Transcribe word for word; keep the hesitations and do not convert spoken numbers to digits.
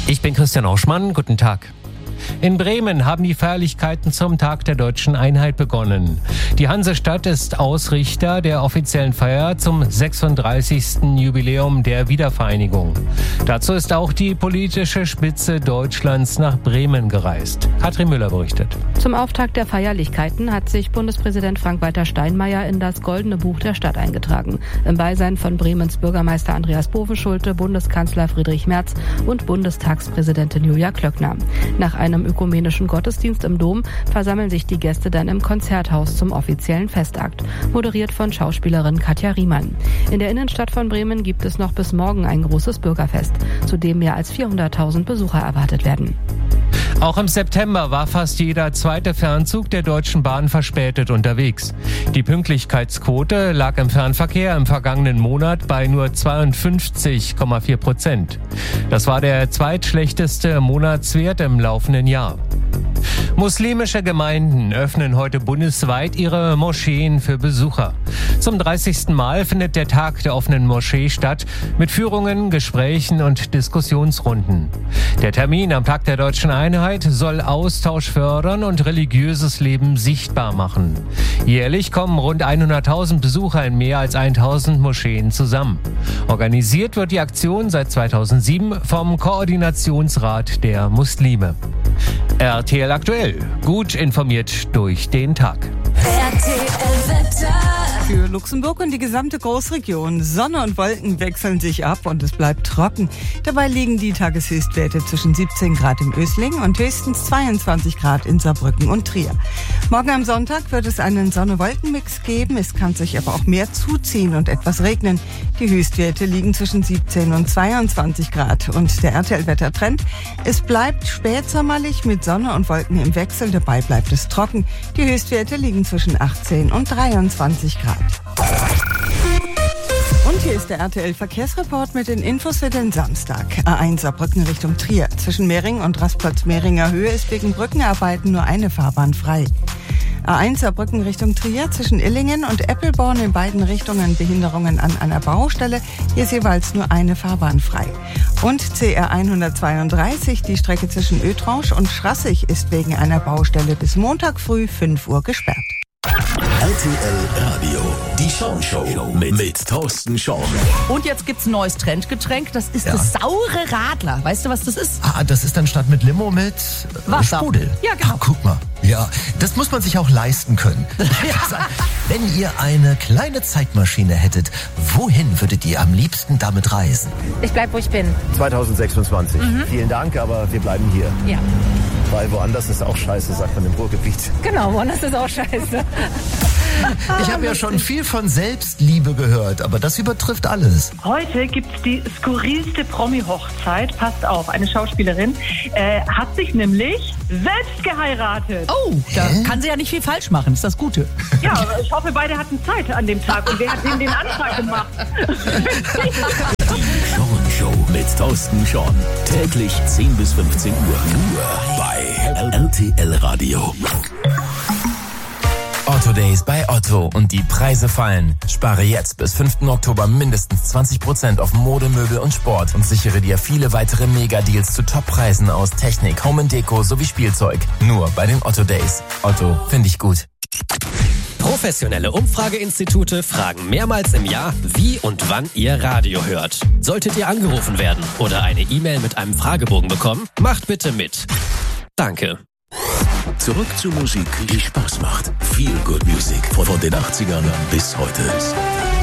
Ich bin Christian Oschmann, guten Tag. In Bremen haben die Feierlichkeiten zum Tag der Deutschen Einheit begonnen. Die Hansestadt ist Ausrichter der offiziellen Feier zum sechsunddreißigsten Jubiläum der Wiedervereinigung. Dazu ist auch die politische Spitze Deutschlands nach Bremen gereist. Katrin Müller berichtet. Zum Auftakt der Feierlichkeiten hat sich Bundespräsident Frank-Walter Steinmeier in das Goldene Buch der Stadt eingetragen. Im Beisein von Bremens Bürgermeister Andreas Bovenschulte, Bundeskanzler Friedrich Merz und Bundestagspräsidentin Julia Klöckner. Nach einem ökumenischen Gottesdienst im Dom versammeln sich die Gäste dann im Konzerthaus zum offiziellen Festakt, moderiert von Schauspielerin Katja Riemann. In der Innenstadt von Bremen gibt es noch bis morgen ein großes Bürgerfest, zu dem mehr als vierhunderttausend Besucher erwartet werden. Auch im September war fast jeder zweite Fernzug der Deutschen Bahn verspätet unterwegs. Die Pünktlichkeitsquote lag im Fernverkehr im vergangenen Monat bei nur zweiundfünfzig Komma vier Prozent. Das war der zweitschlechteste Monatswert im laufenden Jahr. Muslimische Gemeinden öffnen heute bundesweit ihre Moscheen für Besucher. Zum dreißigsten Mal findet der Tag der offenen Moschee statt, mit Führungen, Gesprächen und Diskussionsrunden. Der Termin am Tag der Deutschen Einheit soll Austausch fördern und religiöses Leben sichtbar machen. Jährlich kommen rund hunderttausend Besucher in mehr als tausend Moscheen zusammen. Organisiert wird die Aktion seit zweitausendsieben vom Koordinationsrat der Muslime. R T L aktuell. Gut informiert durch den Tag. R T L-Wetter. Für Luxemburg und die gesamte Großregion. Sonne und Wolken wechseln sich ab und es bleibt trocken. Dabei liegen die Tageshöchstwerte zwischen siebzehn Grad im Ösling und höchstens zweiundzwanzig Grad in Saarbrücken und Trier. Morgen am Sonntag wird es einen Sonne-Wolken-Mix geben. Es kann sich aber auch mehr zuziehen und etwas regnen. Die Höchstwerte liegen zwischen siebzehn und zweiundzwanzig Grad. Und der R T L-Wettertrend: Es bleibt spätsommerlich mit Sonne und Wolken im Wechsel. Dabei bleibt es trocken. Die Höchstwerte liegen zwischen achtzehn und dreiundzwanzig Grad. Und hier ist der R T L-Verkehrsreport mit den Infos für den Samstag. A eins Saarbrücken Richtung Trier. Zwischen Mehring und Rastplatz-Mehringer Höhe ist wegen Brückenarbeiten nur eine Fahrbahn frei. A eins Saarbrücken Richtung Trier, zwischen Illingen und Eppelborn in beiden Richtungen Behinderungen an einer Baustelle. Hier ist jeweils nur eine Fahrbahn frei. Und C R hundertzweiunddreißig, die Strecke zwischen Ötrange und Schrassig, ist wegen einer Baustelle bis Montag früh fünf Uhr gesperrt. R T L Radio, die Schau-Show mit, mit Thorsten Schorn. Und jetzt gibt's ein neues Trendgetränk, das ist Ja. das saure Radler. Weißt du, was das ist? Ah, das ist dann statt mit Limo mit äh, Wasser. Sprudel. Ja, genau. Ah, guck mal. Ja, das muss man sich auch leisten können. Wenn ihr eine kleine Zeitmaschine hättet, wohin würdet ihr am liebsten damit reisen? Ich bleib, wo ich bin. zweitausendsechsundzwanzig. Vielen Dank, aber wir bleiben hier. Ja. Weil woanders ist auch scheiße, sagt man im Ruhrgebiet. Genau, woanders ist auch scheiße. Ich habe ja schon viel von Selbstliebe gehört, aber das übertrifft alles. Heute gibt's die skurrilste Promi-Hochzeit. Passt auf, eine Schauspielerin äh, hat sich nämlich selbst geheiratet. Oh, da Hä? kann sie ja nicht viel falsch machen, ist das Gute. Ja, aber ich hoffe, beide hatten Zeit an dem Tag. Und wer hat denen den Antrag gemacht? Die Schorn-Show mit Thorsten Schorn. Täglich zehn bis fünfzehn Uhr. Nur bei R T L Radio. Otto Days bei Otto und die Preise fallen. Spare jetzt bis fünften Oktober mindestens zwanzig Prozent auf Mode, Möbel und Sport und sichere dir viele weitere Mega-Deals zu Top-Preisen aus Technik, Home and Deko sowie Spielzeug. Nur bei den Otto Days. Otto, finde ich gut. Professionelle Umfrageinstitute fragen mehrmals im Jahr, wie und wann ihr Radio hört. Solltet ihr angerufen werden oder eine E-Mail mit einem Fragebogen bekommen, macht bitte mit. Danke. Zurück zur Musik, die Spaß macht. Feel Good Music von den achtzigern bis heute.